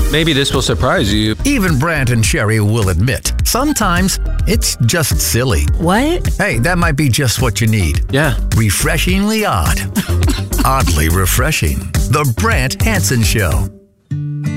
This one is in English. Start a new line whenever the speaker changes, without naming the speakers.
Maybe this will surprise you.
Even Brant and Sherry will admit, sometimes it's just silly.
What?
Hey, that might be just what you need.
Yeah.
Refreshingly odd. Oddly refreshing. The Brant Hansen Show.